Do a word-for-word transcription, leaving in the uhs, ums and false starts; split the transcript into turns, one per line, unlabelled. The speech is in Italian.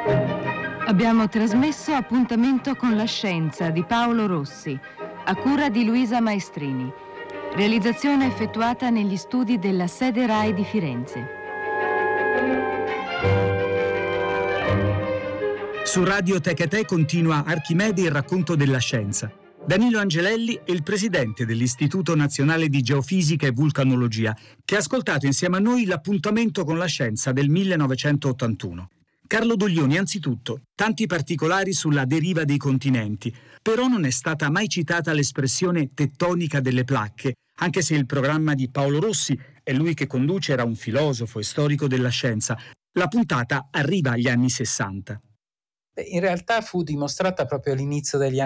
Abbiamo trasmesso Appuntamento con la scienza di Paolo Rossi, a cura di Luisa Maestrini. Realizzazione effettuata negli studi della sede RAI di Firenze.
Su Radio Tecate continua Archimede, il racconto della scienza. Danilo Angelelli è il presidente dell'Istituto Nazionale di Geofisica e Vulcanologia, che ha ascoltato insieme a noi l'Appuntamento con la scienza del millenovecentottantuno. Carlo Doglioni, anzitutto, tanti particolari sulla deriva dei continenti, però non è stata mai citata l'espressione tettonica delle placche, anche se il programma di Paolo Rossi, è lui che conduce, era un filosofo e storico della scienza. La puntata arriva agli anni sessanta.
In realtà fu dimostrata proprio all'inizio degli anni